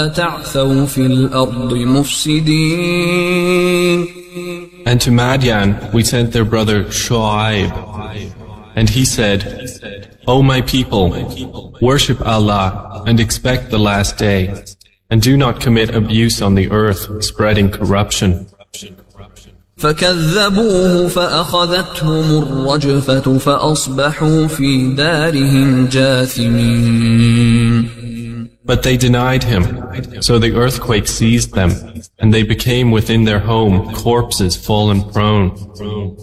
تعثوا في الأرض مفسدين. And to Madian we sent their brother Shu'aib, and he said, O my people, worship Allah and expect the last day, and do not commit abuse on the earth, spreading corruption. فكذبوه فأخذتهم الرجفة فأصبحوا في دارهم جاثمين. But they denied him, so the earthquake seized them, and they became within their home corpses fallen prone.